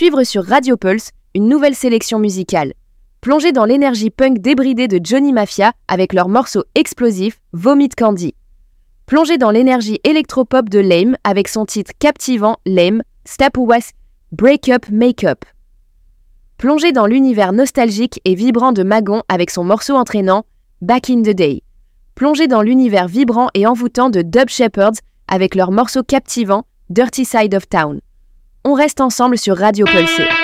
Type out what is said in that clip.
suivre sur Radio Pulse une nouvelle sélection musicale. Plongez dans l'énergie punk débridée de Johnny Mafia avec leur morceau explosif Vomit Candy. Plongez dans l'énergie électropop de Lame avec son titre captivant Lame, Step West, Break Up, Make Up. Plongez dans l'univers nostalgique et vibrant de Magon avec son morceau entraînant Back in the Day. Plongez dans l'univers vibrant et envoûtant de Dub Shepherds avec leur morceau captivant Dirty Side of Town. On reste ensemble sur Radio Pulsé.